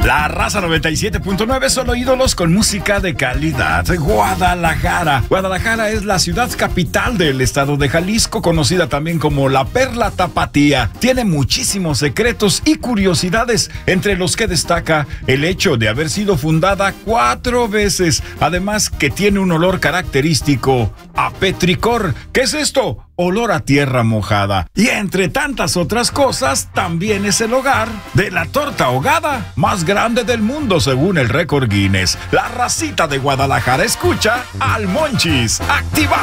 La Raza 97.9, solo ídolos con música de calidad. Guadalajara. Guadalajara es la ciudad capital del estado de Jalisco, conocida también como la Perla Tapatía. Tiene muchísimos secretos y curiosidades, entre los que destaca el hecho de haber sido fundada 4 veces. Además que tiene un olor característico a petricor. ¿Qué es esto? Olor a tierra mojada. Y entre tantas otras cosas, también es el hogar de la torta ahogada más grande del mundo, según el récord Guinness. La racita de Guadalajara escucha al Monchis. ¡Activado!